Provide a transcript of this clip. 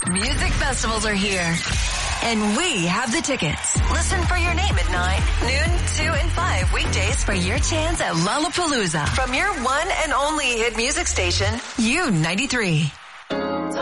Music festivals are here. And we have the tickets. Listen for your name at 9, noon, 2, and 5 weekdays for your chance at Lollapalooza from your one and only hit music station, U93.